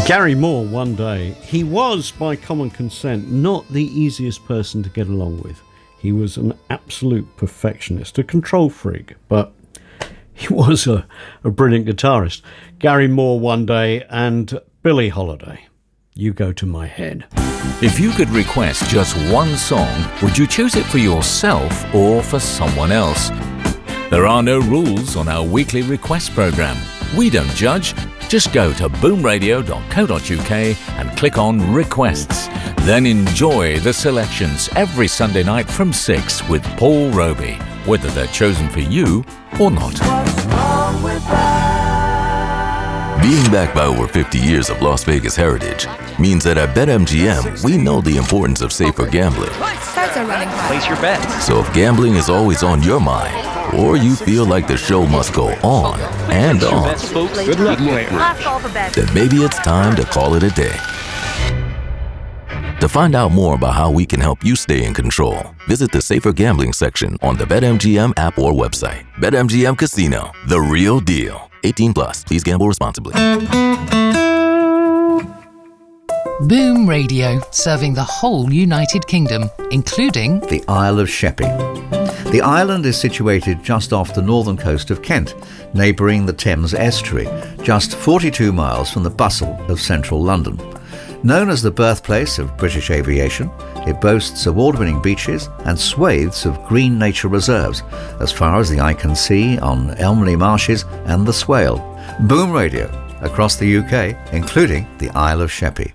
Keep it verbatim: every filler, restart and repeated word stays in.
Gary Moore, one day, he was, by common consent, not the easiest person to get along with. He was an absolute perfectionist, a control freak, but he was a, a brilliant guitarist. Gary Moore, one day, and Billie Holiday, You Go to My Head. If you could request just one song, would you choose it for yourself or for someone else? There are no rules on our weekly request programme. We don't judge. Just go to boom radio dot co dot uk and click on Requests. Then enjoy the selections every Sunday night from six with Paul Roby, whether they're chosen for you or not. Being backed by over fifty years of Las Vegas heritage means that at BetMGM, we know the importance of safer gambling. Cards are running high. Place your bet. So if gambling is always on your mind, or you feel like the show must go on and on, Good luck, player. then maybe it's time to call it a day. To find out more about how we can help you stay in control, visit the Safer Gambling section on the BetMGM app or website. BetMGM Casino, the real deal. eighteen plus. Please gamble responsibly. Boom Radio, serving the whole United Kingdom, including the Isle of Sheppey. The island is situated just off the northern coast of Kent, neighbouring the Thames estuary, just forty-two miles from the bustle of central London. Known as the birthplace of British aviation, it boasts award-winning beaches and swathes of green nature reserves, as far as the eye can see on Elmley Marshes and the Swale. Boom Radio, across the U K, including the Isle of Sheppey.